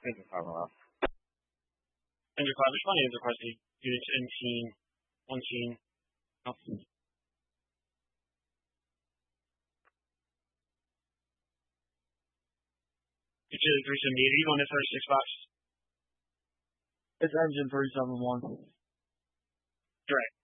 Enterprise. Which one Enterprise? Unit 10, 1, 10. It's 378 on the 36 box. It's engine 371. Correct.